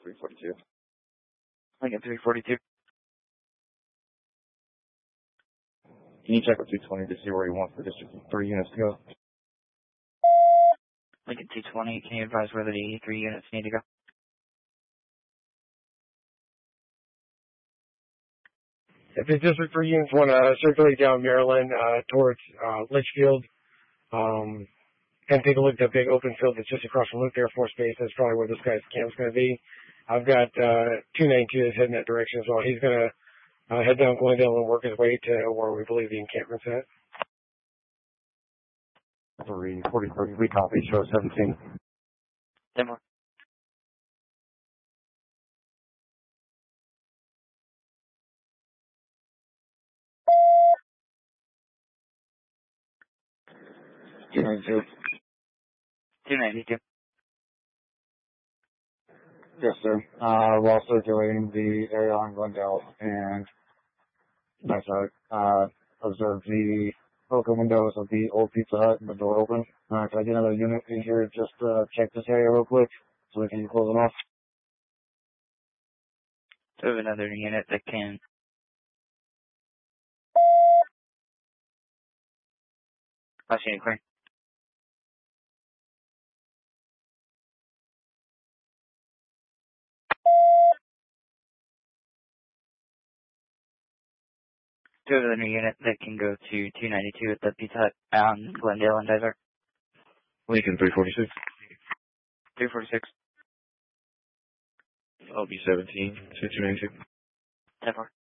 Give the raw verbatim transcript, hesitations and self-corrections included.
three forty-two. Lincoln three forty-two. Can you check with two twenty to see where he wants the district three units to go? Lincoln two twenty, can you advise where the three units need to go? If the district three units want to circulate down Maryland uh, towards uh, Litchfield, um, and take a look at the big open field that's just across from Luke Air Force Base, that's probably where this guy's camp's going to be. I've got uh, two ninety-two that's heading that direction as well. He's going to uh, head down Glendale and work his way to where we believe the encampment's at. three forty-three, we copy, show seventeen. ten more. two ninety-two. two ninety-two. Yes, sir. Uh, while circulating the area on Glendale and nice out, uh, observe the broken windows of the old Pizza Hut and the door open. Uh, can I get another unit in here just uh, check this area real quick so we can close it off? So we have another unit that can... Last unit clear. So we have another unit that can go to two ninety-two at the Pizza Hut on Glendale and Desert. Lincoln three forty-six. three forty-six. L B seventeen, two ninety-two. ten four.